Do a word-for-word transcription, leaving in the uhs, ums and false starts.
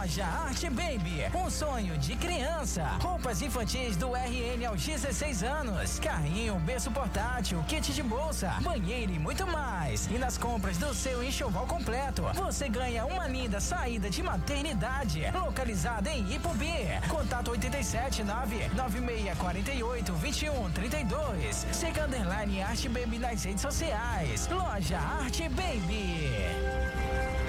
Loja Arte Baby, um sonho de criança. Roupas infantis do R N aos dezesseis anos. Carrinho, berço portátil, kit de bolsa, banheiro e muito mais. E nas compras do seu enxoval completo, você ganha uma linda saída de maternidade. Localizada em Ipubi. Contato oito sete nove nove seis quatro oito dois um três dois. Siga underline Arte Baby nas redes sociais. Loja Arte Baby.